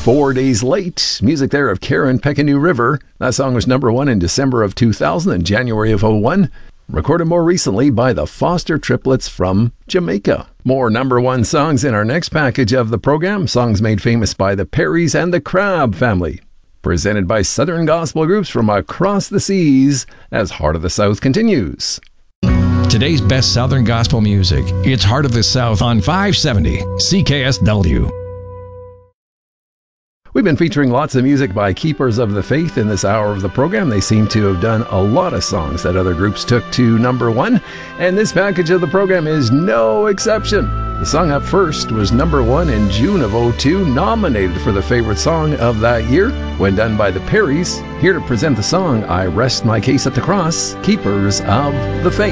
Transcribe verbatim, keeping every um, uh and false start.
Four Days Late. Music there of Karen Pecanoo River. That song was number one in December of two thousand and January of oh one. Recorded more recently by the Foster Triplets from Jamaica. More number one songs in our next package of the program. Songs made famous by the Perrys and the Crabb family. Presented by Southern gospel groups from across the seas as Heart of the South continues. Today's best Southern gospel music. It's Heart of the South on five seventy C K S W. We've been featuring lots of music by Keepers of the Faith in this hour of the program. They seem to have done a lot of songs that other groups took to number one, and this package of the program is no exception. The song up first was number one in June of oh two, nominated for the favorite song of that year when done by the Perrys. Here to present the song, I Rest My Case at the Cross, Keepers of the Faith.